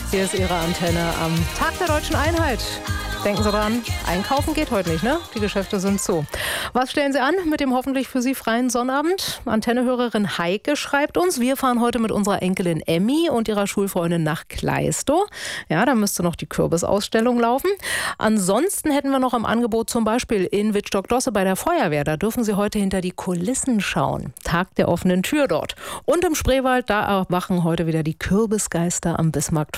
Hier ist Ihre Antenne am Tag der Deutschen Einheit. Denken Sie dran, einkaufen geht heute nicht, ne? Die Geschäfte sind zu. Was stellen Sie an mit dem hoffentlich für Sie freien Sonnabend? Antennehörerin Heike schreibt uns, wir fahren heute mit unserer Enkelin Emmy und ihrer Schulfreundin nach Kleistow. Ja, da müsste noch die Kürbisausstellung laufen. Ansonsten hätten wir noch im Angebot zum Beispiel in Wittstock-Dosse bei der Feuerwehr. Da dürfen Sie heute hinter die Kulissen schauen. Tag der offenen Tür dort. Und im Spreewald, da erwachen heute wieder die Kürbisgeister am Bismarck.